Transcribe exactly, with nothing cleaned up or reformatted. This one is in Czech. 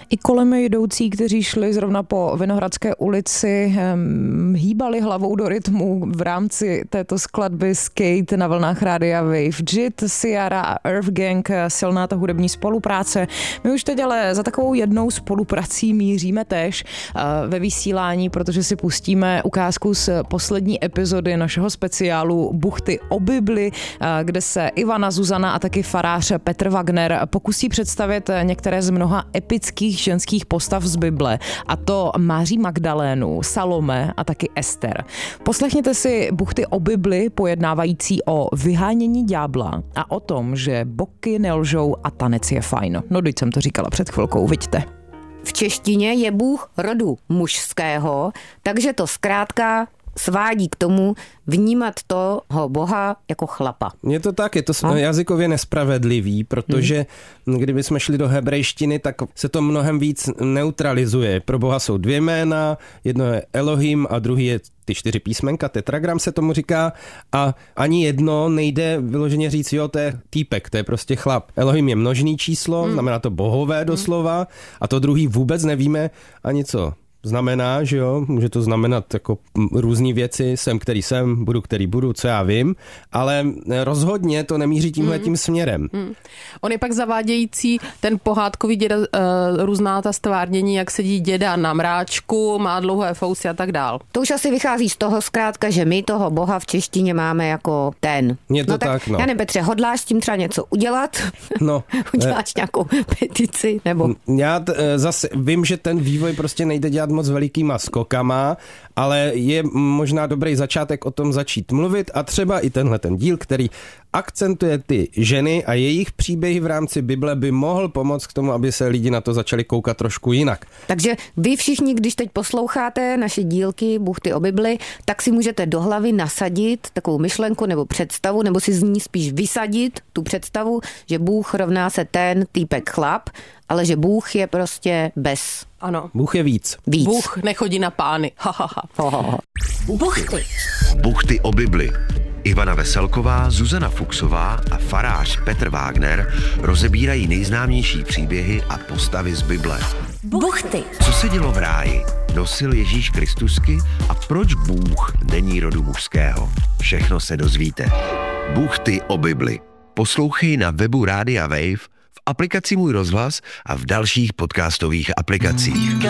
I kolem jdoucí, kteří šli zrovna po Vinohradské ulici, hm, hýbali hlavou do rytmu v rámci této skladby Skate na vlnách Rádia Wave. Jit, Ciara a Earth Gang, silná ta hudební spolupráce. My už teď ale za takovou jednou spoluprací míříme též ve vysílání, protože si pustíme ukázku z poslední epizody našeho speciálu Buchty o Bibli, kde se Ivana, Zuzana a taky farář Petr Wagner pokusí představit některé z mnoha epických ženských postav z Bible, a to Máří Magdalénu, Salome a taky Ester. Poslechněte si Buchty o Bibli pojednávající o vyhánění ďábla a o tom, že boky nelžou a tanec je fajn. No, teď jsem to říkala před chvilkou, vidíte. V češtině je Bůh rodu mužského, takže to zkrátka svádí k tomu vnímat toho Boha jako chlapa. Je to tak, je to no? jazykově nespravedlivý, protože hmm. kdyby jsme šli do hebrejštiny, tak se to mnohem víc neutralizuje. Pro Boha jsou dvě jména, jedno je Elohim a druhý je ty čtyři písmenka, tetragram se tomu říká, a ani jedno nejde vyloženě říct, jo, to je týpek, to je prostě chlap. Elohim je množný číslo, hmm. znamená to bohové doslova, hmm. a to druhý vůbec nevíme ani co znamená, že jo, může to znamenat jako různý věci, jsem, který jsem, budu, který budu, co já vím, ale rozhodně to nemíří tímhletím mm. směrem. Mm. On je pak zavádějící ten pohádkový děda, uh, různá ta stvárnění, jak sedí děda na mráčku, má dlouhé fousy a tak dál. To už asi vychází z toho zkrátka, že my toho Boha v češtině máme jako ten. Je to no tak, tak, no. Já nevím, Petře, hodláš s tím třeba něco udělat? No. Uděláš eh, nějakou petici? Nebo? Já t, zase vím, že ten vývoj prostě nejde dělat moc velikýma skokama, ale je možná dobrý začátek o tom začít mluvit, a třeba i tenhle ten díl, který akcentuje ty ženy a jejich příběhy v rámci Bible, by mohl pomoct k tomu, aby se lidi na to začali koukat trošku jinak. Takže vy všichni, když teď posloucháte naše dílky Buchty o Bibli, tak si můžete do hlavy nasadit takovou myšlenku nebo představu, nebo si z ní spíš vysadit tu představu, že Bůh rovná se ten týpek chlap, ale že Bůh je prostě bez. Ano. Bůh je víc. víc. Bůh nechodí na pány. Ha, ha, ha. Ho, ho, ho. Buchty. Buchty o Bibli. Ivana Veselková, Zuzana Fuchsová a farář Petr Wagner rozebírají nejznámější příběhy a postavy z Bible. Buchty. Co se dělo v ráji? Nosil Ježíš Kristusky? A proč Bůh není rodu mužského? Všechno se dozvíte. Buchty o Bibli. Poslouchej na webu Rádia Wave, v aplikaci Můj rozhlas a v dalších podcastových aplikacích.